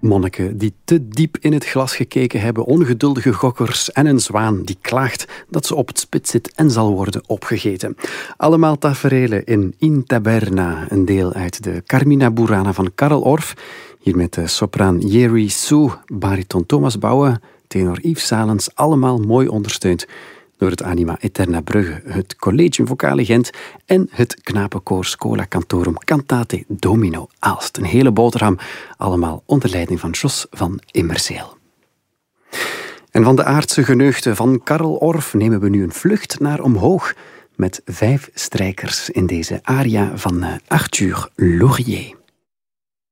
Monniken die te diep in het glas gekeken hebben, ongeduldige gokkers en een zwaan die klaagt dat ze op het spit zit en zal worden opgegeten. Allemaal taferelen in Taberna, een deel uit de Carmina Burana van Karel Orff. Hier met de sopraan Jerry Sue, bariton Thomas Bouwen, tenor Yves Salens, allemaal mooi ondersteund door het Anima Eterna Brugge, het Collegium Vocale Gent en het knapenkoor Schola Cantorum Cantate Domino Aalst. Een hele boterham, allemaal onder leiding van Jos van Immerzeel. En van de aardse geneugten van Karel Orff nemen we nu een vlucht naar omhoog met 5 strijkers in deze aria van Arthur Laurier.